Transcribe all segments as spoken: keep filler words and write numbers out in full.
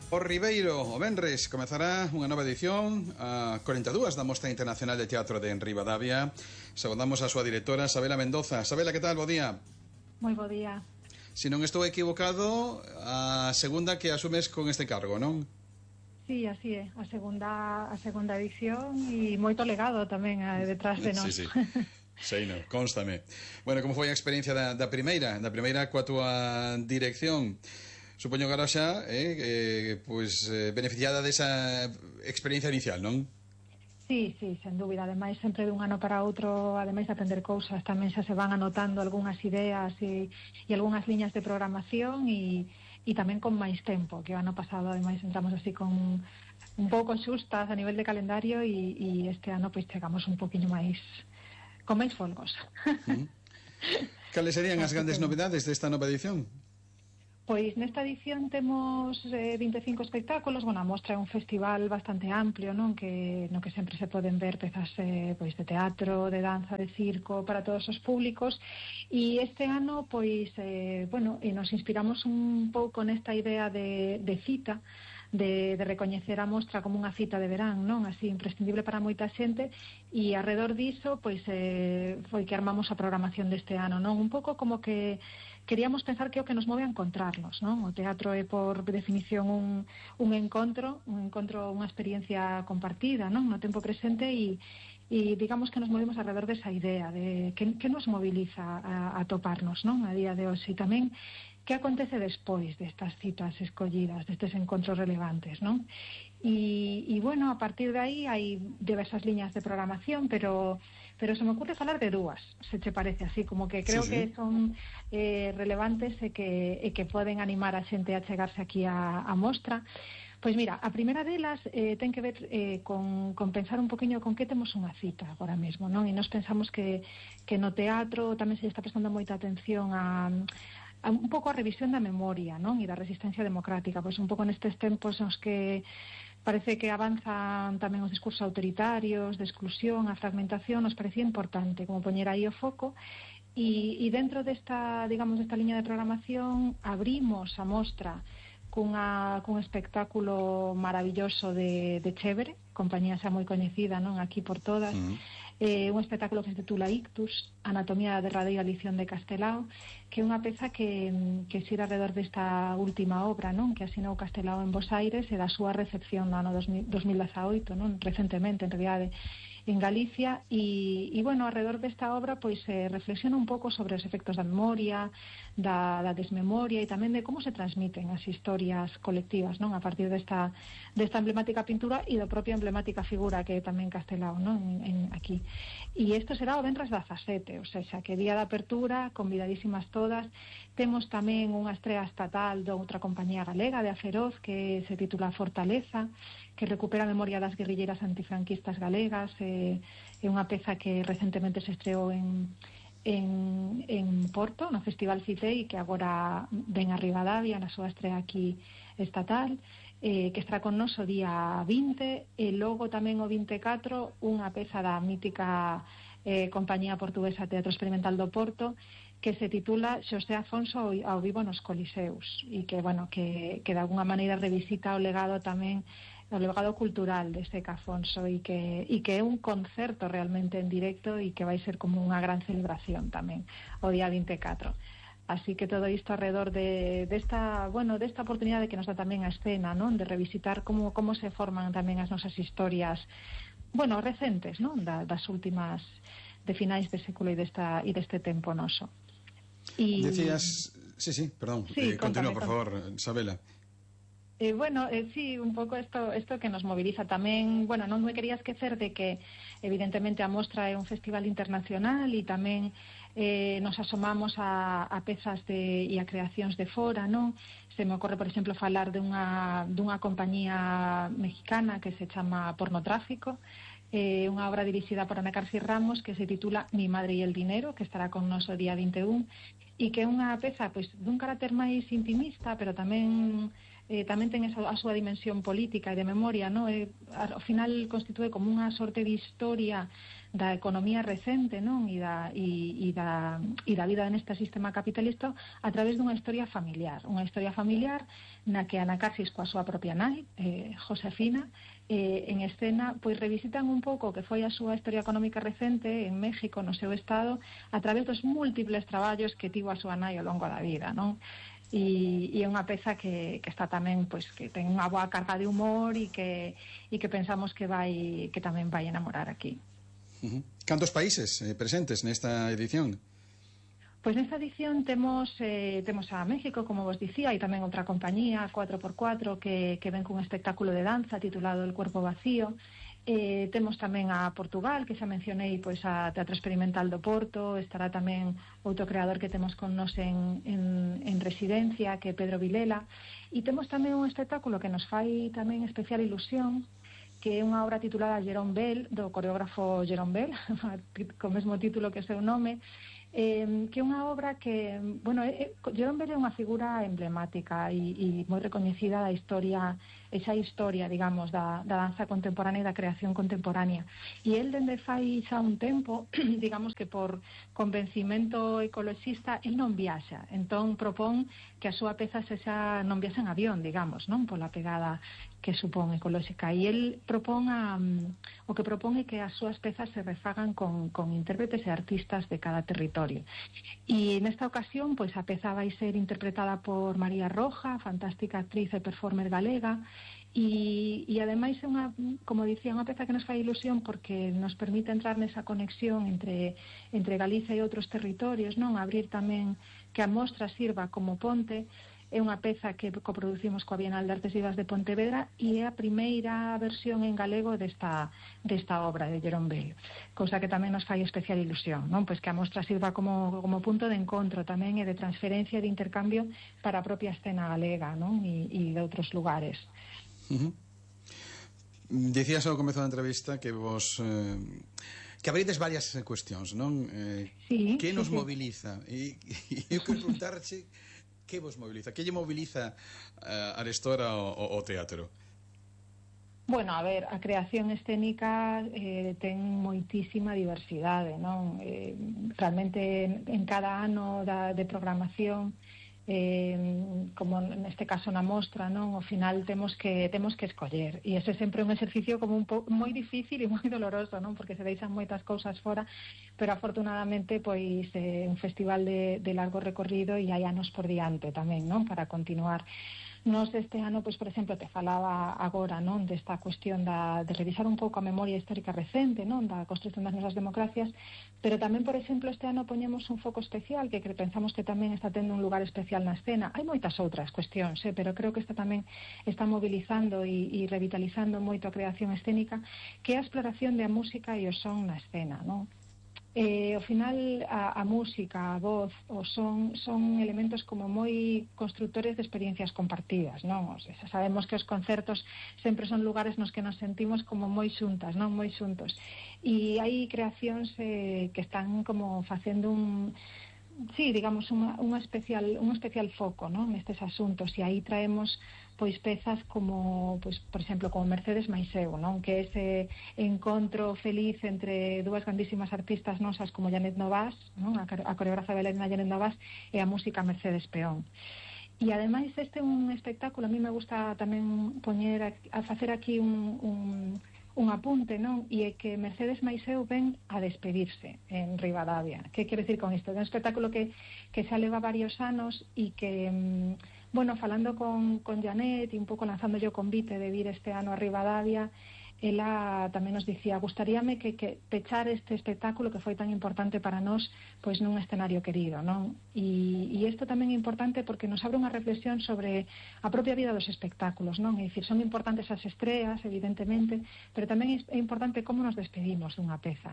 O Ribeiro, o venres, comezará unha nova edición, a corenta e dúas da Mostra Internacional de Teatro de Ribadavia. Saudamos a súa directora, Sabela Mendoza. Sabela, que tal? Bo día. Moi bo día. Se non estou equivocado, a segunda que asumes con este cargo, non? Sí, así é, a segunda a segunda edición e moito legado tamén eh, detrás de nós. Sí, sí. Sei, non, constame. Bueno, como foi a experiencia da, da primeira, da primeira coa túa dirección? Supoño que agora xa, eh, eh, pues, eh, beneficiada desa experiencia inicial, non? Sí, sí, sen dúbida. Ademais, sempre dun ano para outro, ademais de aprender cousas, tamén xa se van anotando algunhas ideas e, e algunhas liñas de programación e, e tamén con máis tempo, que o ano pasado, ademais, entramos así con un pouco xustas a nivel de calendario e, e este ano, pois, chegamos un poquinho máis, con máis folgos. Mm. Cales serían as grandes novedades desta nova edición? Pois nesta edición temos eh, vinte e cinco espectáculos. Bueno, a mostra é un festival bastante amplio, non? Que, no que sempre se poden ver pezas eh, pois de teatro, de danza, de circo para todos os públicos, e este ano pois, eh, bueno, e nos inspiramos un pouco nesta idea de, de cita, de, de recoñecer a mostra como unha cita de verán, non? Así imprescindible para moita xente, e alrededor diso pois eh, foi que armamos a programación deste ano, non? Un pouco como que queríamos pensar que é o que nos move a encontrarnos, non? O teatro é por definición un, un encontro, un encontro, unha experiencia compartida, non? No tempo presente e, e digamos que nos movemos alrededor desa idea de que, que nos moviliza a, a toparnos, non? A día de hoxe tamén que acontece despois destas citas escollidas, destes encontros relevantes, non? E, e bueno, a partir de aí hai diversas liñas de programación, pero pero se me ocurre falar de dúas, se te parece así, como que creo sí, sí. que son eh, relevantes e que, e que poden animar a xente a chegarse aquí a, a mostra. Pois mira, a primeira delas eh, ten que ver eh, con, con pensar un poquinho con que temos unha cita agora mesmo, non? E nos pensamos que, que no teatro tamén se está prestando moita atención a, a un pouco a revisión da memoria, non? E da resistencia democrática, pois un pouco nestes tempos nos que parece que avanzan tamén os discursos autoritarios, de exclusión, a fragmentación, nos parecía importante como poñer aí o foco. E, e dentro desta, digamos, desta liña de programación abrimos a mostra cunha, cun espectáculo maravilloso de, de Chévere, compañía xa moi coñecida, non, aquí por todas. Uh-huh. Eh, un espectáculo que se titula Ictus, Anatomía da derradeira lición de Castelao, que é unha peza que, que xira alrededor desta última obra, non, que asinou Castelao en Bos Aires e da súa recepción no ano dos mil dezaoito, non, recentemente, en realidade, en Galicia, e, e bueno, alrededor desta obra pois se eh, reflexiona un pouco sobre os efectos da memoria, da, da desmemoria e tamén de como se transmiten as historias colectivas, non, a partir desta, desta emblemática pintura e da propia emblemática figura que é tamén Castelao, non, en, en aquí. E isto será o venres dezasete, ou seja, que día de apertura, convidadísimas todas. Temos tamén unha estrela estatal de outra compañía galega, de Aferoz, que se titula Fortaleza, que recupera a memoria das guerrilleras antifranquistas galegas. É, é unha peza que recentemente se estreou en, en, en Porto, no Festival Citei, que agora ven a Ribadavia na súa estrela aquí estatal, eh, que estará con nos o día vinte, e logo tamén o vinte e catro unha peza da mítica eh, compañía portuguesa Teatro Experimental do Porto, que se titula Xosé Afonso ao vivo nos Coliseus, e que, bueno, que, que de alguna maneira revisita o legado tamén, o legado cultural deste Afonso, e que, e que é un concerto realmente en directo e que vai ser como unha gran celebración tamén o día vinte e catro. Así que todo isto alrededor de desta, bueno, desta oportunidade que nos dá tamén a escena, non, de revisitar como, como se forman tamén as nosas historias, bueno, recentes, non, da, das últimas, de finais de século e desta e deste tempo noso. Y... Decías, sí, sí, perdón, sí, eh, continúa, por favor, Sabela. Eh, bueno, eh, sí, un pouco esto, esto que nos moviliza tamén. Bueno, non me quería esquecer de que evidentemente a mostra é un festival internacional e tamén eh, nos asomamos a, a pezas de, e a creacións de fora, non? Se me ocorre, por exemplo, falar de unha, dunha compañía mexicana que se chama Pornotráfico, eh, unha obra dirixida por Ana Carsi Ramos que se titula Mi madre y el dinero, que estará con nos o día vinte e un, e que é unha peza pois dun carácter máis intimista, pero tamén eh, tamén ten esa, a súa dimensión política e de memoria, non? E, ao final constitúe como unha sorte de historia da economía recente, non? E da, e, e da, e da vida neste sistema capitalista a través dunha historia familiar, unha historia familiar na que Ana Casis coa súa propia nai, eh, Josefina, eh, en escena, pois revisitan un pouco o que foi a súa historia económica recente en México, no seu estado, a través dos múltiples traballos que tivo a súa nai ao longo da vida, non? E, e é unha peza que, que está tamén, pois, que ten unha boa carga de humor e que, e que pensamos que vai que tamén vai enamorar aquí. Uh-huh. Cantos países eh, presentes nesta edición? Pois nesta edición temos eh, temos a México, como vos dicía, e tamén outra compañía, cuatro por cuatro, que, que ven cun espectáculo de danza titulado El cuerpo vacío. Eh, temos tamén a Portugal, que xa mencionei, pois a Teatro Experimental do Porto. Estará tamén outro creador que temos con nos en, en, en residencia, que é Pedro Vilela. E temos tamén un espectáculo que nos fai tamén especial ilusión, que é unha obra titulada Jerome Bell, do coreógrafo Jerome Bell, co mesmo título que o seu nome, eh, que é unha obra que, bueno, eh, Jerome Bell é unha figura emblemática e, e moi recoñecida da historia, esa historia, digamos, da, da danza contemporánea e da creación contemporánea. E el, dende fai xa un tempo, digamos que por convencimento ecoloxista, el non viaxa, entón propón que a súa peza sexa, non viaxa en avión, digamos, non pola pegada que supón ecolóxica, e el propón a, um, o que propón é que as súas pezas se refagan con, con intérpretes e artistas de cada territorio. E nesta ocasión, pois a peza vai ser interpretada por María Roja, fantástica actriz e performer galega, e, e ademais é unha, como dicía, unha peza que nos fai ilusión porque nos permite entrar nesa conexión entre, entre Galicia e outros territorios, non? Abrir tamén que a mostra sirva como ponte. É unha peza que coproducimos coa Bienal de Artes Vivas de Pontevedra e é a primeira versión en galego desta, desta obra de Jerome Bell, cousa que tamén nos fai especial ilusión, non? Pois que a mostra sirva como, como punto de encontro tamén e de transferencia e de intercambio para a propia escena galega, non? E, e de outros lugares. Uh-huh. Dicías ao comezo da entrevista que vos... Eh... que abrides varias cuestións, non? Eh, sí, que nos sí, sí. moviliza? E, e eu quero preguntarche que vos moviliza? Que lle moviliza uh, arestora o, o, o teatro? Bueno, a ver, a creación escénica eh, ten moitísima diversidade, non? Eh, realmente en, en cada ano da, de programación, eh, como neste caso na mostra, non? Ao final temos que temos que escoller, e ese é sempre un exercicio como un po, moi difícil e moi doloroso, non? Porque se deixan moitas cousas fora, pero afortunadamente pois é eh, un festival de, de largo recorrido e hai anos por diante tamén, non? Para continuar. Nos este ano, pois, por exemplo, te falaba agora, non, desta cuestión da, de revisar un pouco a memoria histórica recente, non, da construción das nosas democracias, pero tamén, por exemplo, este ano poñemos un foco especial que pensamos que tamén está tendo un lugar especial na escena. Hai moitas outras cuestións, eh, pero creo que esta tamén está mobilizando e, e revitalizando moito a creación escénica, que é a exploración da música e o son na escena, non? Eh, ao final a, a música, a voz, o son son elementos como moi constructores de experiencias compartidas, non? O sea, sabemos que os concertos sempre son lugares nos que nos sentimos como moi xuntas, non? Moi xuntos. E hai creacións eh, que están como facendo un sí, digamos, unha, unha especial, un especial foco, non? Nestes asuntos, e aí traemos pois pezas como, pois, por exemplo, como Mercedes Maiseu, non? Que é ese encontro feliz entre dúas grandísimas artistas nosas como Janet Novas, non? A, a coreógrafa bailarina Janet Novas e a música Mercedes Peón. E ademais este é un espectáculo, a mí me gusta tamén poñer a, a facer aquí un, un un apunte, non? E é que Mercedes Maiseu ven a despedirse en Ribadavia. Que quero decir con isto? É un espectáculo que, que xa leva varios anos e que, bueno, falando con, con Janet e un pouco lanzando yo o convite de vir este ano a Ribadavia, ela tamén nos dicía, gustaríame que, que pechar este espectáculo que foi tan importante para nós, pois nun escenario querido, non? E, e isto tamén é importante porque nos abre unha reflexión sobre a propia vida dos espectáculos, non? É dicir, son importantes as estreas, evidentemente, pero tamén é importante como nos despedimos dunha peza.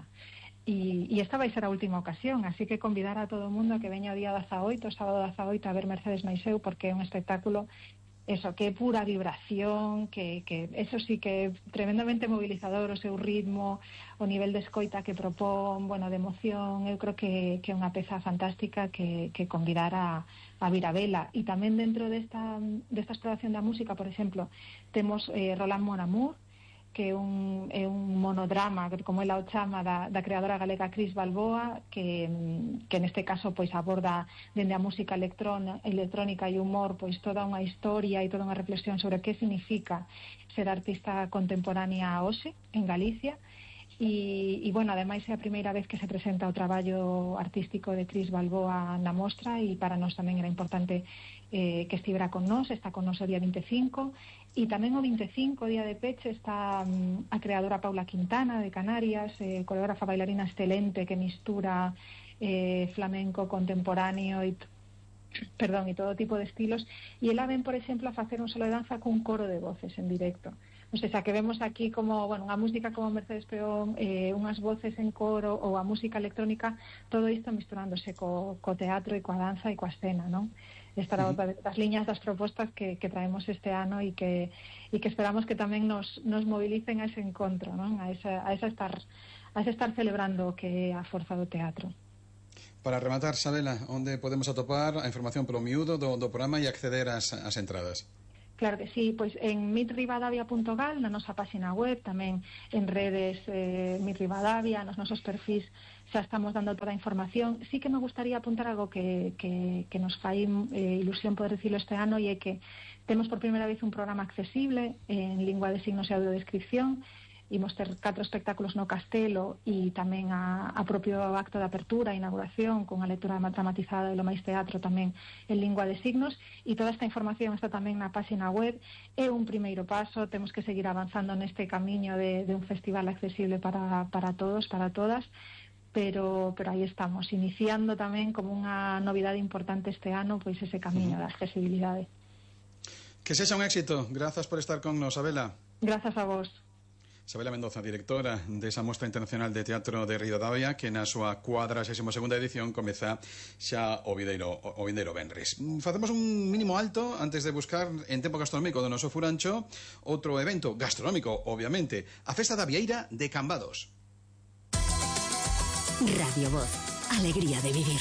E, e esta vai ser a última ocasión, así que convidar a todo o mundo a que veña o día dezaoito, sábado dezaoito, a ver Mercedes Maiseu, porque é un espectáculo eso, que é pura vibración, que, que eso sí que é tremendamente movilizador, o seu ritmo, o nivel de escoita que propón, bueno, de emoción. Eu creo que, que é unha peza fantástica que, que convidar a, a vir a vela. E tamén dentro desta, desta exploración da música, por exemplo, temos eh, Roland Mon Amour, que é un, é un monodrama, como ela o chama, da, da creadora galega Cris Balboa, que, que neste caso pois aborda dende a música electrón, electrónica e humor pois toda unha historia e toda unha reflexión sobre que significa ser artista contemporánea hoxe en Galicia. E, e bueno, ademais é a primeira vez que se presenta o traballo artístico de Cris Balboa na mostra, e para nós tamén era importante eh, que estivera con nós. Está con nós o día vinte e cinco, e tamén o vinte e cinco, día de peche, está um, a creadora Paula Quintana de Canarias, eh, coreógrafa bailarina excelente que mistura eh, flamenco contemporáneo e perdón, e todo tipo de estilos, e ela ven, por exemplo, a facer un solo de danza cun coro de voces en directo. O sea, que vemos aquí como, bueno, unha música como Mercedes Peón, eh, unhas voces en coro ou a música electrónica, todo isto misturándose co, co teatro e coa danza e coa escena, non? Esta era outra das liñas das propostas que, que traemos este ano e que, e que esperamos que tamén nos, nos movilicen a ese encontro, non? A esa, a esa estar, a esa estar celebrando o que é a forza do teatro. Para rematar, Sabela, onde podemos atopar a información polo miúdo do, do programa e acceder ás, ás entradas? Claro que sí, pois en mit rivadavia punto gal, na nosa página web, tamén en redes eh, Mit Rivadavia, nos nosos perfis xa estamos dando toda a información. Sí que me gustaría apuntar algo que, que, que nos fai eh, ilusión poder dicilo este ano, e é que temos por primeira vez un programa accesible en lingua de signos e audiodescripción. Imos ter catro espectáculos no Castelo e tamén a, a propio acto de apertura, a inauguración, con a lectura dramatizada e lo máis teatro tamén en lingua de signos, e toda esta información está tamén na página web. É un primeiro paso, temos que seguir avanzando neste camiño de, de un festival accesible para, para todos, para todas, pero, pero aí estamos, iniciando tamén como unha novidade importante este ano, pois ese camiño uh-huh. da accesibilidade. Que sexa un éxito. Grazas por estar con nos, Sabela. Grazas a vos. Sabela Mendoza, directora desa Mostra Internacional de Teatro de Rivadavia, que na súa cuadrasésima segunda edición comeza xa o vindeiro, o vindeiro venres. Facemos un mínimo alto antes de buscar en tempo gastronómico do noso furancho outro evento gastronómico, obviamente, a Festa da Vieira de Cambados. Radio Voz, alegría de vivir.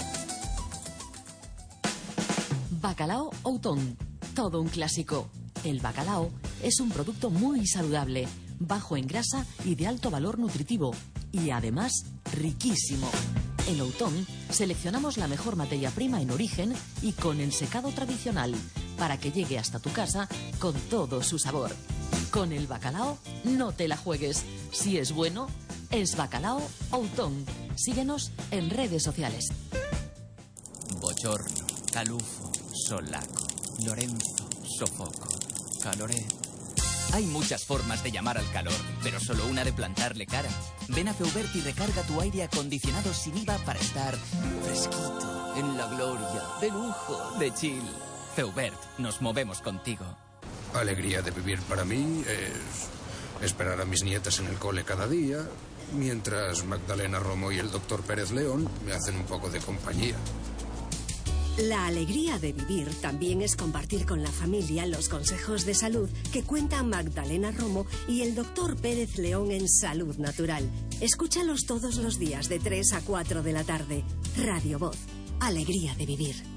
Bacalao Outón, todo un clásico. El bacalao es un producto muy saludable, bajo en grasa y de alto valor nutritivo, y además riquísimo. En Outón seleccionamos la mejor materia prima en origen y con ensecado tradicional, para que llegue hasta tu casa con todo su sabor. Con el bacalao no te la juegues. Si es bueno, es Bacalao Outón. Síguenos en redes sociales. Bochorno, calufo, solaco, Lorenzo, sofoco, caloré. Hay muchas formas de llamar al calor, pero solo una de plantarle cara. Ven a Feubert y recarga tu aire acondicionado sin I V A para estar fresquito, en la gloria, de lujo, de chill. Feubert, nos movemos contigo. Alegría de vivir para mí es esperar a mis nietas en el cole cada día, mientras Magdalena Romo y el doctor Pérez León me hacen un poco de compañía. La alegría de vivir también es compartir con la familia los consejos de salud que cuentan Magdalena Romo y el doctor Pérez León en Salud Natural. Escúchalos todos los días de tres a cuatro de la tarde. Radio Voz, alegría de vivir.